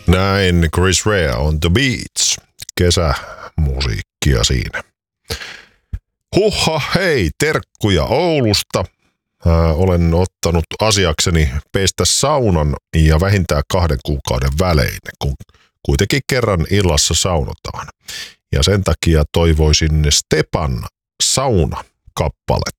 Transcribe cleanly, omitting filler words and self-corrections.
Näin Chris Rea on The Beats. Kesämusiikkia siinä. Huhha, hei, terkkuja Oulusta. Olen ottanut asiakseni pestä saunan ja vähintään 2 kuukauden välein, kun kuitenkin kerran illassa saunotaan. Ja sen takia toivoisin Stepan sauna-kappaletta.